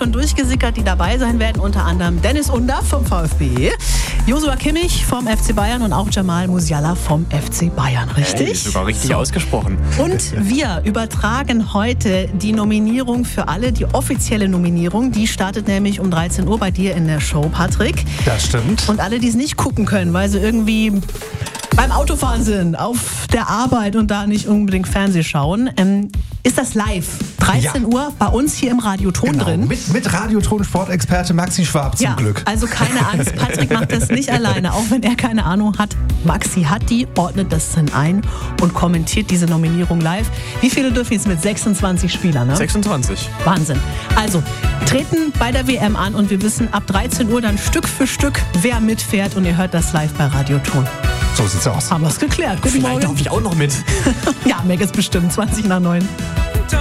schon durchgesickert, die dabei sein werden. Unter anderem Dennis Undaff vom VfB, Joshua Kimmich vom FC Bayern und auch Jamal Musiala vom FC Bayern. Richtig? Hey, sogar richtig ausgesprochen. Und wir übertragen heute die Nominierung für alle, die offizielle Nominierung. Die startet nämlich um 13 Uhr bei dir in der Show, Patrick. Das stimmt. Und alle, die es nicht gucken können, weil sie irgendwie beim Autofahren sind, auf der Arbeit und da nicht unbedingt Fernseh schauen, ist das live. 13 Uhr bei uns hier im Radioton drin. Mit Radioton-Sportexperte Maxi Schwab zum Glück. Also keine Angst, Patrick macht das nicht alleine, auch wenn er keine Ahnung hat. Maxi hat die, ordnet das dann ein und kommentiert diese Nominierung live. Wie viele dürfen jetzt mit 26 Spielern? Ne? 26. Wahnsinn. Also treten bei der WM an und wir wissen ab 13 Uhr dann Stück für Stück, wer mitfährt und ihr hört das live bei Radioton. So sieht's aus. Haben wir es geklärt. Guten Vielleicht Morgen. darf ich auch noch mit. Ja, mir geht's bestimmt 20 nach 9.